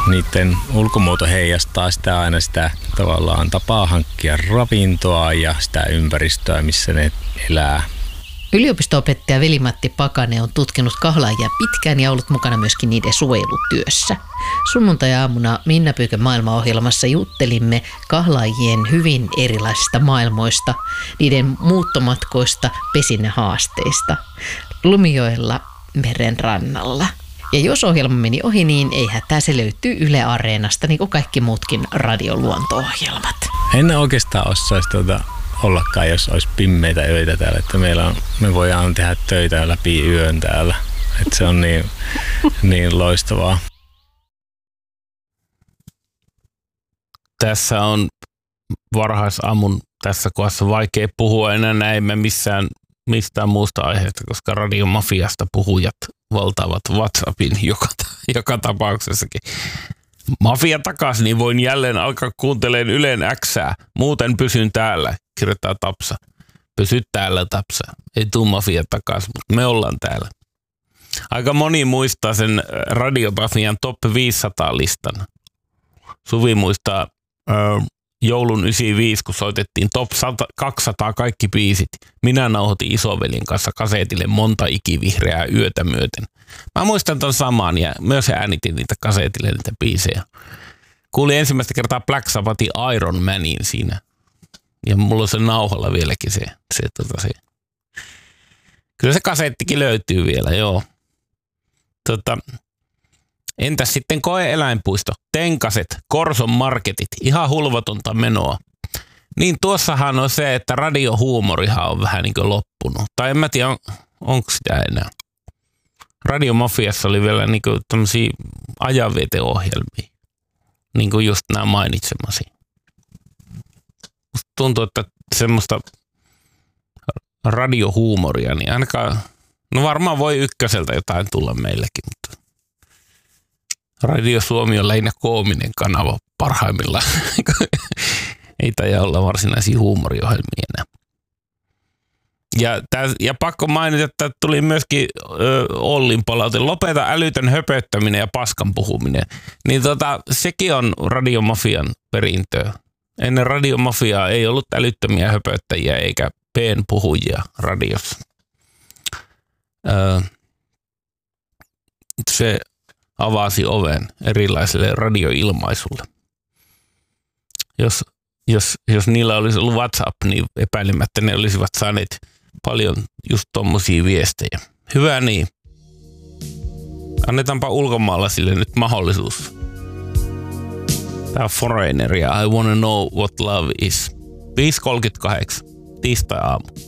niiden ulkomuoto heijastaa sitä aina sitä tavallaan tapaa hankkia ravintoa ja sitä ympäristöä, missä ne elää. Yliopisto-opettaja Veli-Matti Pakanen on tutkinut kahlaajia pitkään ja ollut mukana myöskin niiden suojelutyössä. Sunnuntai-aamuna Minna Pyykön maailmaohjelmassa juttelimme kahlaajien hyvin erilaisista maailmoista, niiden muuttomatkoista, pesinnähaasteista, Lumijoella meren rannalla. Ja jos ohjelma meni ohi, niin ei hätää, se löytyy Yle Areenasta, niin kuin kaikki muutkin radioluonto-ohjelmat. En oikeastaan osaisi ollakaan, jos olisi pimmeitä öitä täällä, että me voidaan tehdä töitä läpi yön täällä. Että se on niin loistavaa. Tässä on varhaisaamun tässä kohdassa vaikea puhua enää näin mistään muusta aiheesta, koska radiomafiasta puhujat valtaavat WhatsAppin joka tapauksessakin. Mafia takas, niin voin jälleen alkaa kuuntelemaan Ylen Xää. Muuten pysyn täällä, kirjoittaa Tapsa. Pysy täällä, Tapsa. Ei tuu mafia takas, mutta me ollaan täällä. Aika moni muistaa sen radiomafian top 500-listan. Suvi muistaa joulun 95, kun soitettiin top 200 kaikki biisit. Minä nauhoitin isovelin kanssa kasetille monta ikivihreää yötä myöten. Mä muistan ton saman ja myös äänitin niitä kasetille niitä biisejä. Kuulin ensimmäistä kertaa Black Sabbathin Iron Manin siinä. Ja mulla on se nauhalla vieläkin se. Kyllä se kasettikin löytyy vielä, joo. Entäs sitten koe-eläinpuisto, tenkaset, Korson marketit, ihan hulvatonta menoa. Niin tuossahan on se, että radiohuumorihan on vähän niin kuin loppunut. Tai en mä tiedä, onko sitä enää. Radiomafiassa oli vielä niin kuin tämmöisiä ajanvieteohjelmia. Niin kuin just nämä mainitsemasi. Musta tuntuu, että semmoista radiohuumoria, niin ainakaan, no varmaan voi ykköseltä jotain tulla meillekin, mutta Radio Suomi on lähinnä koominen kanava parhaimmillaan. Ei taida olla varsinaisia huumoriohjelmia enää. Ja pakko mainita, että tuli myöskin Ollin palaute. Lopeta älytön höpöttäminen ja paskan puhuminen. Niin sekin on radiomafian perintöä. Ennen radiomafiaa ei ollut älyttömiä höpöttäjiä eikä peen-puhujia radiossa. Se avasi oven erilaisille radioilmaisulle. Jos niillä olisi ollut WhatsApp, niin epäilemättä ne olisivat saaneet paljon just tommosia viestejä. Hyvä niin. Annetaanpa ulkomaalaisille nyt mahdollisuus. Tää on Foreigner ja I wanna know what love is. 5.38. Tiistai-aamu.